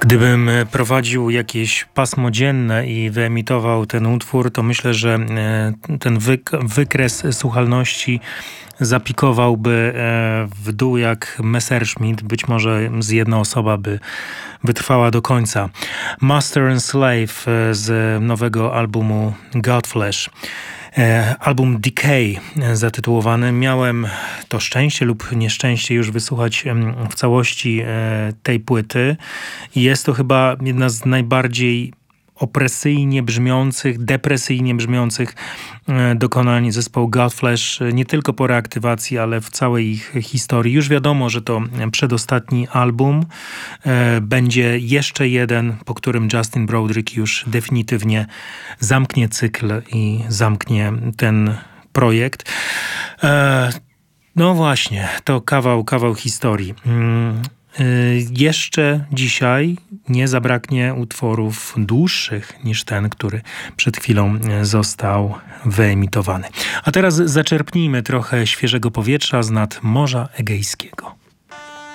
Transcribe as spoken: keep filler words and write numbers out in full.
Gdybym prowadził jakieś pasmo dzienne i wyemitował ten utwór, to myślę, że e, ten wyk- wykres słuchalności zapikowałby e, w dół jak Messerschmitt. Być może z jedna osoba by wytrwała do końca. Master and Slave e, z nowego albumu Godflesh. E, album Decay e, zatytułowany. Miałem to szczęście lub nieszczęście już wysłuchać em, w całości e, tej płyty. I jest to chyba jedna z najbardziej opresyjnie brzmiących, depresyjnie brzmiących e, dokonań zespołu Godflesh, nie tylko po reaktywacji, ale w całej ich historii. Już wiadomo, że to przedostatni album. E, będzie jeszcze jeden, po którym Justin Broadrick już definitywnie zamknie cykl i zamknie ten projekt. E, no właśnie, to kawał, kawał historii. Mm. Jeszcze dzisiaj nie zabraknie utworów dłuższych niż ten, który przed chwilą został wyemitowany. A teraz zaczerpnijmy trochę świeżego powietrza z nad Morza Egejskiego.